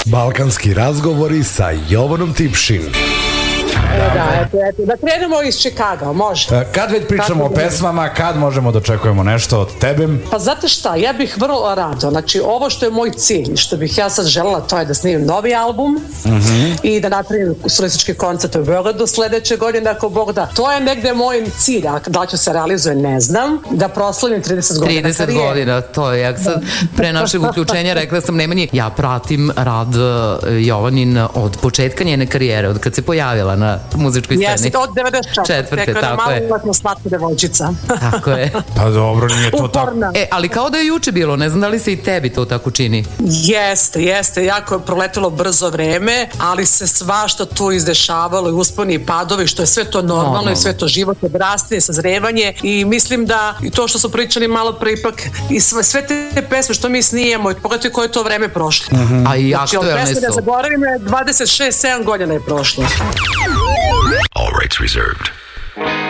Balkanski razgovori sa Jovanom Tipšin. Da krenemo iz Čikaga, može. Kad već pričamo o pesmama, kad možemo da očekujemo nešto od tebe? Pa znate šta, ja bih vrlo rado, znači ovo što je moj cilj, što bih ja sad želela, to je da snimim novi album i da napravim solistički koncert u Beogradu sledeće godine, ako Bog da. To je negde moj cilj, a da li ću se realizuje, ne znam, da proslavim 30 godina 30 godina, to je, ja sad pre našeg uključenja rekla sam Nemanji, ja pratim rad Jovanin od početka njene karijere, od kad se pojavila na muzičkoj sceni. Jeste, od 94. Tako je. Malo slatka devojčica. Tako je. Pa dobro, nije to tako. Ali kao da je juče bilo, ne znam da li se i tebi to tako čini. Jeste, jako je proletelo brzo vreme, ali se svašta tu izdešavalo i usponi i padovi, što je sve to normalno i sve to život, odrastanje, sazrevanje i mislim da i to što su pričali malo pre ipak i sve te pesme što mi snijemo, pogledajte koje je to vreme prošlo. A i znači, aktuelne su. Da zaboravim, 26-7 godina je prošlo. All rights reserved.